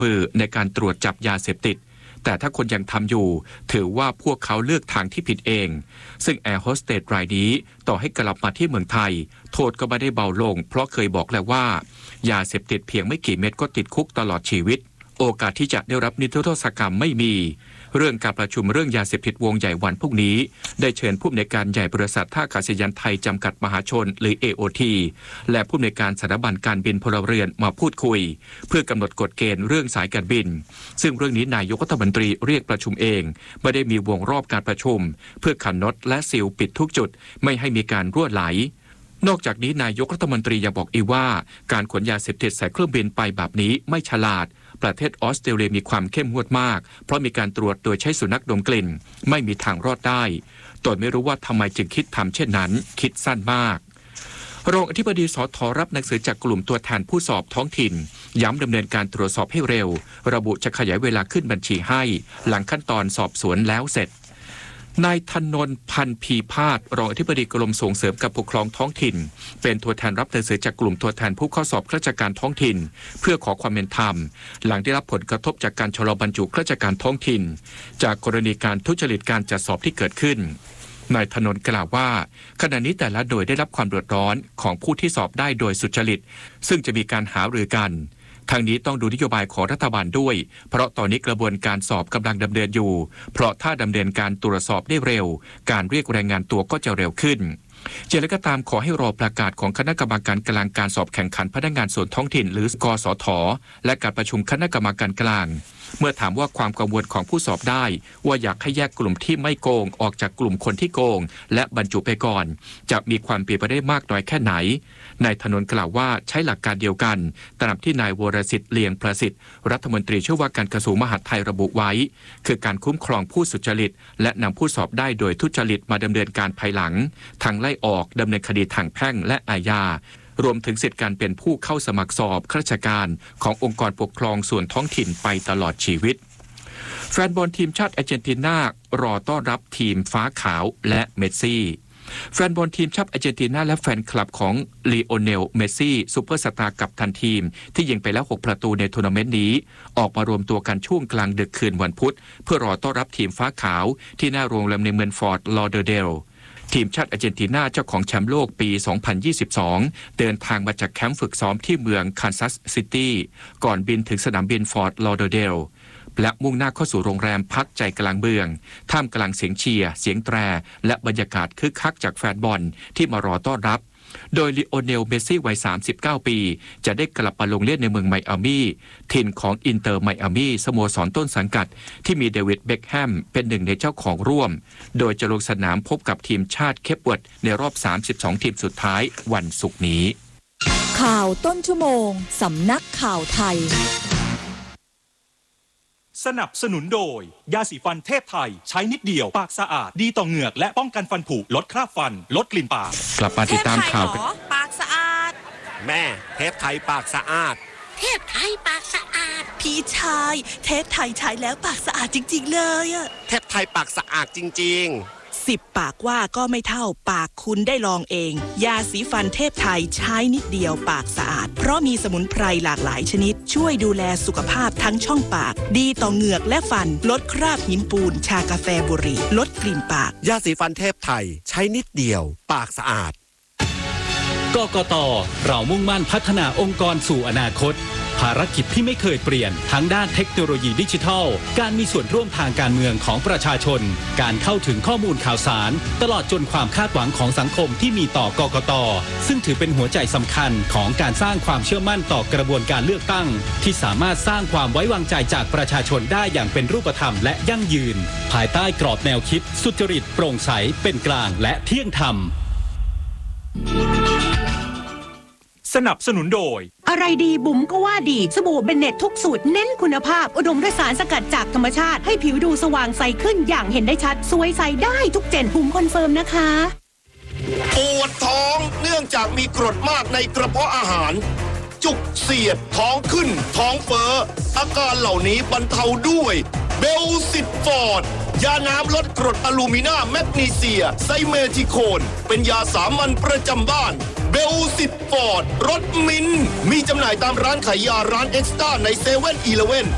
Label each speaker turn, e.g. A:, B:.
A: มือในการตรวจจับยาเสพติดแต่ถ้าคนยังทำอยู่ถือว่าพวกเขาเลือกทางที่ผิดเองซึ่งแอร์โฮสเตสรายนี้ต่อให้กลับมาที่เมืองไทยโทษก็ไม่ได้เบาลงเพราะเคยบอกแล้วว่ายาเสพติดเพียงไม่กี่เม็ดก็ติดคุกตลอดชีวิตโอกาสที่จะได้รับนิรโทษกรรมไม่มีเรื่องการประชุมเรื่องยาเสพติดวงใหญ่วันพรุ่งนี้ได้เชิญผู้อำนวยการใหญ่บริษัทท่าอากาศยานไทยจำกัดมหาชนหรือ AOT และผู้อำนวยการสถาบันการบินพลเรือนมาพูดคุยเพื่อกำหนดกฎเกณฑ์เรื่องสายการบินซึ่งเรื่องนี้นายกรัฐมนตรีเรียกประชุมเองไม่ได้มีวงรอบการประชุมเพื่อขันน็อตและซีลปิดทุกจุดไม่ให้มีการรั่วไหลนอกจากนี้นายกรัฐมนตรียังบอกอีกว่าการขนยาเสพติดใส่เครื่องบินไปแบบนี้ไม่ฉลาดประเทศออสเตรเลียมีความเข้มงวดมากเพราะมีการตรวจโดยใช้สุนัขดมกลิ่นไม่มีทางรอดได้ตนไม่รู้ว่าทำไมจึงคิดทำเช่นนั้นคิดสั้นมากรองอธิบดีสท.รับหนังสือจากกลุ่มตัวแทนผู้สอบท้องถิ่นย้ำดำเนินการตรวจสอบให้เร็วระบุจะขยายเวลาขึ้นบัญชีให้หลังขั้นตอนสอบสวนแล้วเสร็จนายธนนท์ พันธ์พีพาสรองอธิบดีกรมส่งเสริมการปกครองท้องถิ่นเป็นตัวแทนรับหนังสือจากกลุ่มตัวแทนผู้เข้าสอบข้าราชการท้องถิ่นเพื่อขอความเป็นธรรมหลังได้รับผลกระทบจากการชะลอบรรจุข้าราชการท้องถิ่นจากกรณีการทุจริตการจัดสอบที่เกิดขึ้นนายธนนท์กล่าวว่าขณะนี้แต่ละหน่วยได้รับความเดือดร้อนของผู้ที่สอบได้โดยสุจริตซึ่งจะมีการหารือกันทางนี้ต้องดูนโยบายของรัฐบาลด้วยเพราะตอนนี้กระบวนการสอบกำลังดำเนินอยู่เพราะถ้าดำเนินการตรวจสอบได้เร็วการเรียกแรงงานตัวก็จะเร็วขึ้นอย่างไรก็ตามขอให้รอประกาศของคณะกรรมการกลางการสอบแข่งขันพนักงานส่วนท้องถิ่นหรือกสท.และการประชุมคณะกรรมการกลางเมื่อถามว่าความกังวลของผู้สอบได้ว่าอยากให้แยกกลุ่มที่ไม่โกงออกจากกลุ่มคนที่โกงและบรรจุไปก่อนจะมีความเปลี่ยนไปได้มากน้อยแค่ไหนนายธนนท์กล่าวว่าใช้หลักการเดียวกันตามที่นายวรสิทธิ์เลียงประสิทธิ์รัฐมนตรีช่วยว่าการกระทรวงมหาดไทยระบุไว้คือการคุ้มครองผู้สุจริตและนำผู้สอบได้โดยทุจริตมาดำเนินการภายหลังทั้งไล่ออกดำเนินคดีทางแพ่งและอาญารวมถึงสิทธิการเป็นผู้เข้าสมัครสอบข้าราชการขององค์กรปกครองส่วนท้องถิ่นไปตลอดชีวิตแฟนบอลทีมชาติอาร์เจนตินารอต้อนรับทีมฟ้าขาวและเมสซี่แฟนบอลทีมชาติอาร์เจนตินาและแฟนคลับของลีโอเนลเมสซี่ซูเปอร์สตาร์กัปตันทีมที่ยิงไปแล้ว6ประตูในทัวร์นาเมนต์นี้ออกมารวมตัวกันช่วงกลางดึกคืนวันพุธเพื่อรอต้อนรับทีมฟ้าขาวที่หน้าโรงแรมในเมืองฟอร์ตลอเดอเดลทีมชาติอาร์เจนตินาเจ้าของแชมป์โลกปี 2022 เดินทางมาจากแคมป์ฝึกซ้อมที่เมืองคันซัสซิตี้ก่อนบินถึงสนามบินฟอร์ตลอเดอเดลและมุ่งหน้าเข้าสู่โรงแรมพักใจกลางเมืองท่ามกลางเสียงเชียร์เสียงแตรและบรรยากาศคึกคักจากแฟนบอลที่มารอต้อนรับโดยลีโอเนลเมสซี่วัย39ปีจะได้กลับมาลงเล่นในเมืองไมอามี่ถิ่นของอินเตอร์ไมอามี่สโมสรต้นสังกัดที่มีเดวิดเบ็คแฮมเป็นหนึ่งในเจ้าของร่วมโดยจะลงสนามพบกับทีมชาติเคปเวิร์ดในรอบ32ทีมสุดท้ายวันศุกร์นี้
B: ข่าวต้นชั่วโมงสำนักข่าวไทย
C: สนับสนุนโดยยาสีฟันเทพไทยใช้นิดเดียวปากสะอาดดีต่อเหงือกและป้องกันฟันผุลดคราบฟันลดกลิ่นปาก
A: กลับมาติดตามข่าวกัน
D: ปากสะอาด
E: แม่เทพไทยปากสะอาด
D: เทพไทยปากสะอาดพี่ชายเทพไทยใช้แล้วปากสะอาดจริงๆเลยอะ
E: เทพไทยปากสะอาดจริงๆ
D: 10 ปากว่าก็ไม่เท่าปากคุณได้ลองเองยาสีฟันเทพไทยใช้นิดเดียวปากสะอาดเพราะมีสมุนไพรหลากหลายชนิดช่วยดูแลสุขภาพทั้งช่องปากดีต่อเหงือกและฟันลดคราบหินปูนชากาแฟบุหรี่ลดกลิ่นปาก
E: ยาสีฟันเทพไทยใช้นิดเดียวปากสะอาด
F: กกต.เรามุ่งมั่นพัฒนาองค์กรสู่อนาคตภารกิจที่ไม่เคยเปลี่ยนทั้งด้านเทคโนโลยีดิจิทัลการมีส่วนร่วมทางการเมืองของประชาชนการเข้าถึงข้อมูลข่าวสารตลอดจนความคาดหวังของสังคมที่มีต่อกกต.ซึ่งถือเป็นหัวใจสำคัญของการสร้างความเชื่อมั่นต่อกระบวนการเลือกตั้งที่สามารถสร้างความไว้วางใจจากประชาชนได้อย่างเป็นรูปธรรมและยั่งยืนภายใต้กรอบแนวคิดสุจริตโปร่งใสเป็นกลางและเที่ยงธรรม
C: สนับสนุนโดย
G: อะไรดีบุ๋มก็ว่าดีสบู่เบนเน็ตทุกสูตรเน้นคุณภาพอุดมด้วยสารสกัดจากธรรมชาติให้ผิวดูสว่างใสขึ้นอย่างเห็นได้ชัดสวยใสได้ทุกเจนบุ๋มคอนเฟิร์มนะคะ
H: ปวดท้องเนื่องจากมีกรดมากในกระเพาะอาหารจุกเสียดท้องขึ้นท้องเฟ้ออาการเหล่านี้บรรเทาด้วยเบลซิตฟอร์ดยาน้ำลดกรดอะลูมินาแมกนีเซียไซเมทิโคนเป็นยาสามัญประจำบ้านเบลซิตฟอร์ดรสมิ้นมีจำหน่ายตามร้านขายยาร้านเอ็กซ์ต้าใน7-11